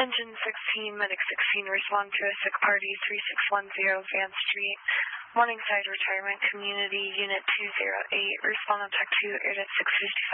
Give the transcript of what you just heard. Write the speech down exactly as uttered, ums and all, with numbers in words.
Engine sixteen, Medic sixteen, respond to a sick party, three six one zero Van Street, Morningside Retirement Community, Unit two zero eight, respond on Tech two, air at six fifty-five.